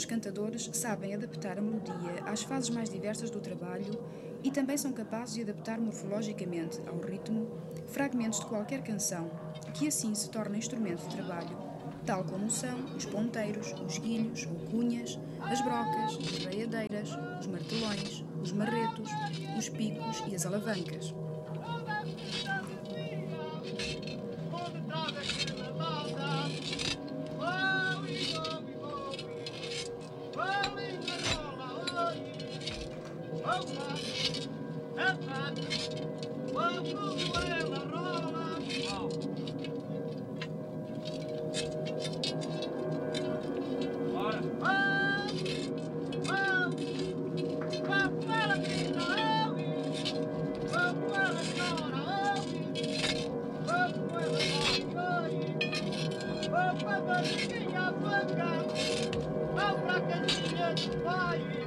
os cantadores sabem adaptar a melodia às fases mais diversas do trabalho e também são capazes de adaptar morfologicamente ao ritmo fragmentos de qualquer canção, que assim se torna instrumento de trabalho, tal como são os ponteiros, os guilhos ou cunhas, as brocas, as reiadeiras, os martelões, os marretos, os picos e as alavancas. Vamos pra casinha do pai.